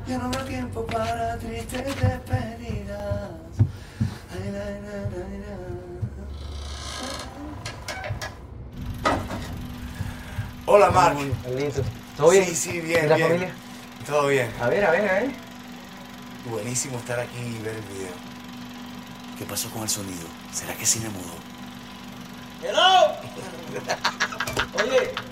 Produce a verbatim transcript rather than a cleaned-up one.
Ya no habrá tiempo para tristes despedidas. Ay, la, la, la, la. Hola, Marc. Carlito. ¿Todo bien? Sí, sí, bien, ¿Y la bien. familia? Todo bien. A ver, a ver, a ver. Buenísimo estar aquí y ver el video. ¿Qué pasó con el sonido? ¿Será que sí me mudó? ¡Hello! Oye,